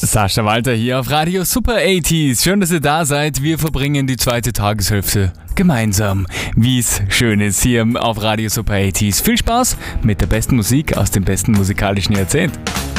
Sascha Walter hier auf Radio Super 80s. Schön, dass ihr da seid. Wir verbringen die zweite Tageshälfte gemeinsam, wie es schön ist hier auf Radio Super 80s. Viel Spaß mit der besten Musik aus dem besten musikalischen Jahrzehnt.